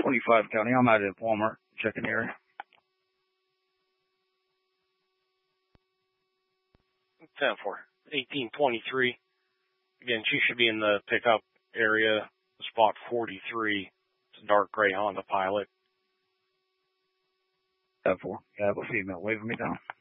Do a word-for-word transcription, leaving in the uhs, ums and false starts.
twenty-five County. I'm out at Walmart checking the area. ten four. eighteen twenty-three. Again, she should be in the pickup area, spot forty-three. It's a dark gray Honda Pilot. ten four. Yeah, I have a female waving me down.